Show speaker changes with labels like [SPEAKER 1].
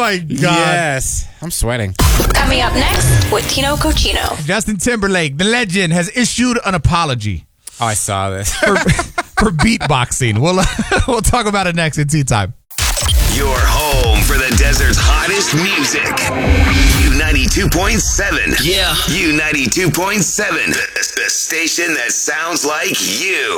[SPEAKER 1] my God.
[SPEAKER 2] Yes. I'm sweating.
[SPEAKER 3] Coming up next with Tino Cochino.
[SPEAKER 1] Justin Timberlake, the legend, has issued an apology
[SPEAKER 2] Oh, I saw this.
[SPEAKER 1] for beatboxing. We'll talk about it next in Tea Time.
[SPEAKER 4] Your home for the desert's hottest music. U92.7. Yeah. U92.7. The station that sounds like you.